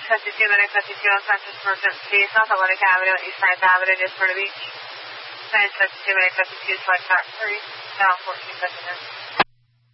52 minute 52 on Census Merchant Street, South Atlantic Avenue, East 9th Avenue, Newport Beach. 52 minute 52, select track 3, down 14 seconds.